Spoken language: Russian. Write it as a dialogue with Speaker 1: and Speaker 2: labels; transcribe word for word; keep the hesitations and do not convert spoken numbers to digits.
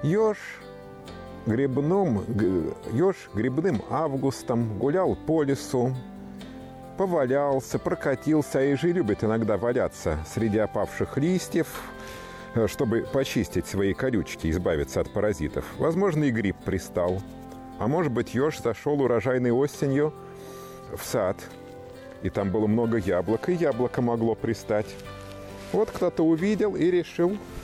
Speaker 1: Еж грибным, еж грибным августом гулял по лесу, повалялся, прокатился, а ежи любят иногда валяться среди опавших листьев, чтобы почистить свои колючки, избавиться от паразитов. Возможно, и гриб пристал. А может быть, еж зашел урожайной осенью в сад, и там было много яблок, и яблоко могло пристать. Вот кто-то увидел и решил